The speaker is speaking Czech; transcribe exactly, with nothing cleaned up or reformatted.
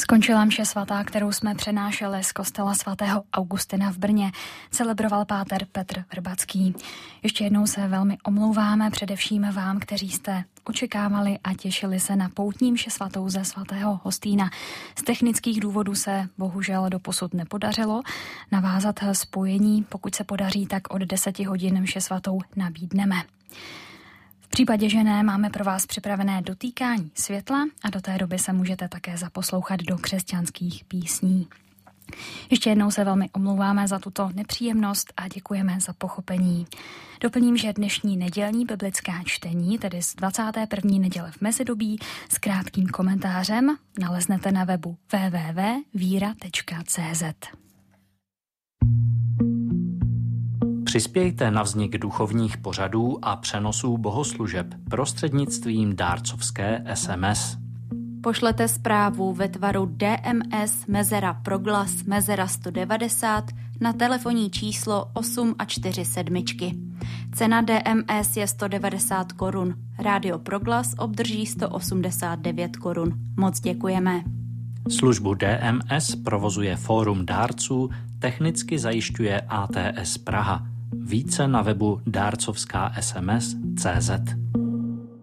Skončila mše svatá, kterou jsme přenášeli z kostela svatého Augustina v Brně. Celebroval páter Petr Vrbacký. Ještě jednou se velmi omlouváme především vám, kteří jste očekávali a těšili se na poutní mši svatou ze svatého Hostýna. Z technických důvodů se bohužel doposud nepodařilo navázat spojení. Pokud se podaří, tak od deseti hodin mši svatou nabídneme. V případě, že ne, máme pro vás připravené dotýkání světla a do té doby se můžete také zaposlouchat do křesťanských písní. Ještě jednou se velmi omlouváme za tuto nepříjemnost a děkujeme za pochopení. Doplním, že dnešní nedělní biblická čtení, tedy z dvacáté první neděle v mezidobí, s krátkým komentářem naleznete na webu w w w tečka víra tečka c z. Přispějte na vznik duchovních pořadů a přenosů bohoslužeb prostřednictvím dárcovské es em es. Pošlete zprávu ve tvaru D M S mezera proglas mezera sto devadesát na telefonní číslo osm a čtyři sedmičky. Cena D M S je sto devadesát korun. Rádio Proglas obdrží sto osmdesát devět korun. Moc děkujeme. Službu D M S provozuje Fórum dárců, technicky zajišťuje A T S Praha. Více na webu dárcovská es em es tečka cé zet.